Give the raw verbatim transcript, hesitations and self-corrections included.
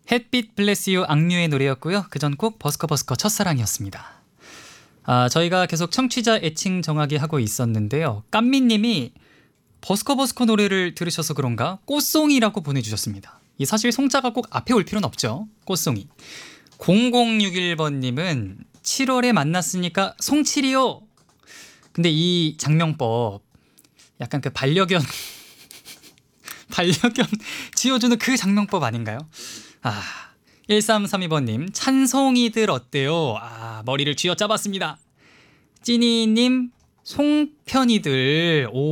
햇빛 블레스유 악뮤의 노래였고요. 그전 곡 버스커버스커 첫사랑이었습니다. 아, 저희가 계속 청취자 애칭 정하기 하고 있었는데요. 깜미님이 버스커버스커 노래를 들으셔서 그런가 꽃송이라고 보내주셨습니다. 이 사실 송자가 꼭 앞에 올 필요는 없죠. 꽃송이. 공공육일 번님은 칠월에 만났으니까 송칠이요. 근데 이 장명법 약간 그 반려견 반려견 지어주는 그 장명법 아닌가요? 아, 일삼삼이 번님 찬송이들 어때요? 아, 머리를 쥐어짜봤습니다. 찐이님 송편이들. 오.